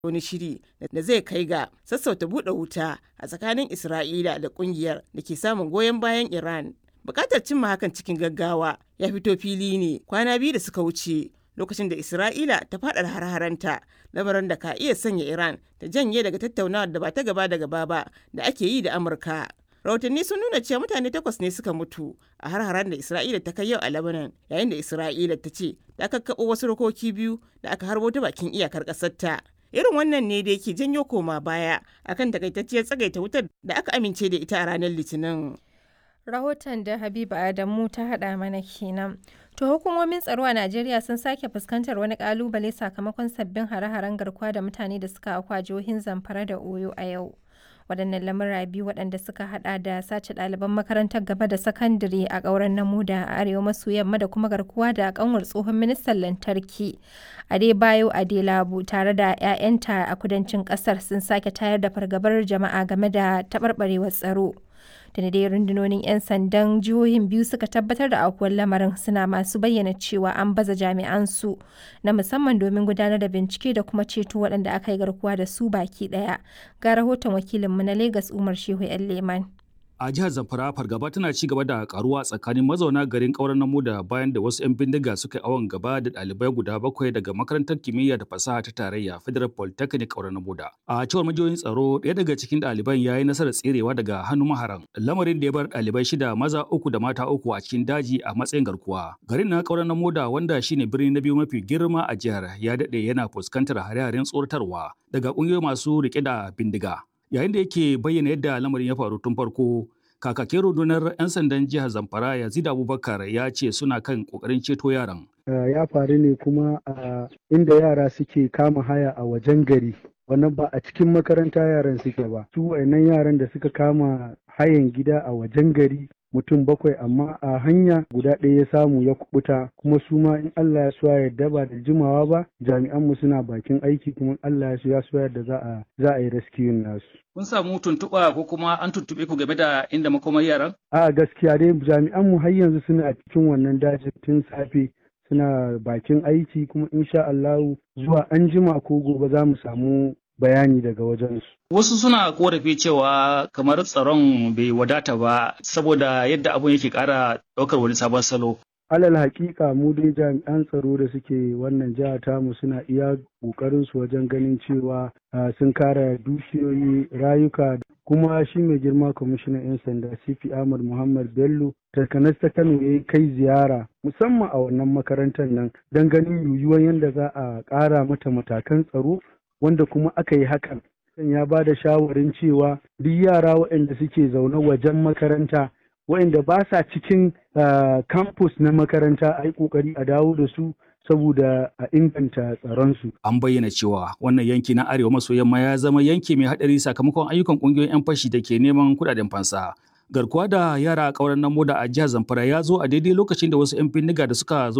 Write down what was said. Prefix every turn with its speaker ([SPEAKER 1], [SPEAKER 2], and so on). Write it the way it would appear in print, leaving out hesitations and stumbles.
[SPEAKER 1] wani shiri da zai kai ga sassauta buɗe wuta a tsakanin Isra'ila da ƙungiyar da ke samun goyon bayan Iran. Bukatar cimma hakan cikin gaggawa ya fito fili ne kwana biyu da suka wuce lokacin da Isra'ila ta faɗa har-haranta, lamarin da ka iya sanya Iran ta janye daga tattaunawar da ba ta gaba da gaba ba da ake yi da Amurka. Rahotanni sun nuna cewa mutane 8 ne suka mutu a har-haren da Isra'ila ta kai yau a Lebanon, yayin da Isra'ila ta ce ta kakkaɓo wasu rokoki 2 da aka harbo ta bakin iyakar ƙasarta. Irin wannan ne da yake janyo koma baya akan takaitacciyar tsagaita wutar da aka amince da ita a ranar Litinin.
[SPEAKER 2] Rahoton da Habiba Adamu ta haɗa mana kenan. To hukumomin tsaro a Najeriya sun sake fuskantar wani kalubale sakamakon sabbin hare-haren garkuwa da mutane da suka auku jihohin Zamfara da Oyo a yau. Waɗannan lamura biyu waɗanda suka haɗa da sace ɗaliban makarantar gaba da sakandare a ƙauren Namuda a arewa maso yamma da kuma garkuwa da ƙanwar tsohon ministan lantarki Adebayo Adelabu tare da 'ya'yanta a kudancin ƙasar sun sake tayar da fargabar jama'a game da taɓarɓarewar tsaro. Da dai rundunonin 'yan sandan jihohin biyu suka tabbatar da aukuwar lamarin, suna masu bayyana cewa an baza jami'an su na musamman domin gudanar da bincike da kuma ceto waɗanda aka yi garkuwa da su baki ɗaya. Ga rahoton wakilinmu na Legas Umar Shehu 'yan Leman.
[SPEAKER 3] A jihar Zamfara fargaba tana ci gaba da karuwa tsakanin mazauna garin ƙauren Namuda bayan da wasu 'yan bindiga suka yi awon gaba da ɗalibai guda 7 daga makarantar kimiyya da fasaha ta tarayya Federal Polytechnic ƙauren Namuda. A cewar majiyoyin tsaro, ɗaya daga cikin ɗaliban ya yi nasarar tserewa daga hannun maharan, lamarin da ya bar ɗalibai 6 maza 3 da mata 3 a cikin daji a matsayin garkuwa. Garin na ƙauren Namuda, wanda shine birni na biyu mafi girma a jihar, ya daɗe yana fuskantar hare-haren tsoratarwa daga ƙungiyoyi masu riƙe da bindiga. Yayin da yake bayyana yadda lamarin ya faru tun farko, kakakin rundunar 'yan sandan jihar Zamfara Yazid Abubakar ya ce suna kan kokarin ceto yaran.
[SPEAKER 4] Ya faru ne kuma a inda yara suke kama haya a wajen gari, wannan ba a cikin makaranta yaran suke ba. Su wayannan yaran da suka kama hayan gida a wajen gari mutum 7, amma a hanya guda ɗaya ya samu ya kubuta, kuma su ma in Allah ya so ya yarda ba da jimawa ba jami'an mu suna bakin aiki, kuma Allah ya so yarda za a yi rescue nasu.
[SPEAKER 3] Kun samu tuntuɓa ko kuma an tuntuɓe ku game da inda makomar yaran?
[SPEAKER 4] A gaskiya dai jami'an mu har yanzu suna cikin wannan dajin tun safe, suna bakin aiki, kuma insha Allah zuwa anjima ko gobe za mu samu bayani daga wajensu.
[SPEAKER 3] Wasu suna korafi cewa kamar tsaron bai wadata ba saboda yadda abun yake ƙara ɗaukar wani sabon salo.
[SPEAKER 4] Alal hakika mu dai jami'an tsaro da suke wannan jiha tamu suna iya ƙoƙarin su wajen ganin cewa sun kare dukiyoyi, rayuka, kuma shi mai girma kwamishinan 'yan sanda CP Ahmad Muhammad Bello takanas ta Kano ya kai ziyara musamman a wannan makarantar nan don ganin yiwuwar yadda za a ƙara mata matakan tsaro, wanda kuma aka yi hakan. Ya ba da shawarin cewa duk yara waɗanda suke zaune wajen makaranta, waɗanda ba sa cikin campus na makaranta, a yi ƙoƙari a dawo da su saboda a inganta tsaronsu.
[SPEAKER 3] An bayyana cewa wannan yanki na arewa maso yamma ya zama yanki mai haɗari sakamakon ayyukan ƙungiyoyin 'yan fashi da ke neman kuɗaɗen fansa. Garkuwa da yara a ƙauren Namuda a jihar Zamfara ya zo a daidai lokacin da wasu 'yan bindiga da suka zo